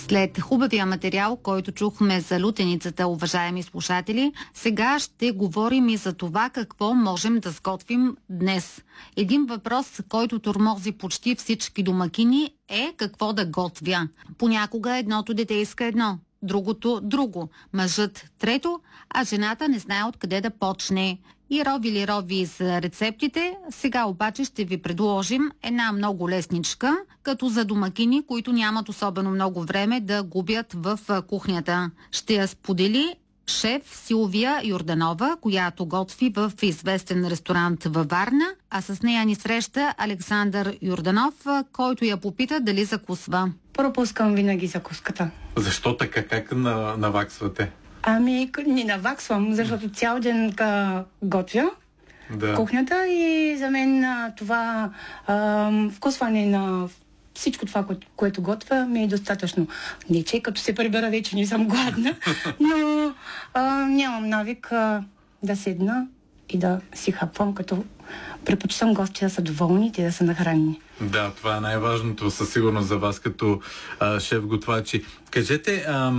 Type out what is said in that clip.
След хубавия материал, който чухме за лутеницата, уважаеми слушатели, сега ще говорим и за това какво можем да сготвим днес. Един въпрос, който тормози почти всички домакини, е какво да готвя. Понякога едното дете иска едно, другото друго, мъжът трето, а жената не знае откъде да почне. И рови за рецептите, сега обаче ще ви предложим една много лесничка, като за домакини, които нямат особено много време да губят в кухнята. Ще я сподели шеф Силвия Йорданова, която готви в известен ресторант във Варна, а с нея ни среща Александър Йорданов, който я попита дали закусва. Пропускам винаги закуската. Защо така? Как наваксвате? Ами, не наваксвам, защото цял ден готвя в кухнята и за мен това вкусване на всичко това, което готвя, ми е достатъчно. Не, че като се прибера вече не съм гладна, но нямам навик да седна и да си хапвам, като предпочитам гости да са доволни и да са нахранени. Да, това е най-важното със сигурност за вас като шеф-готвачи. Кажете,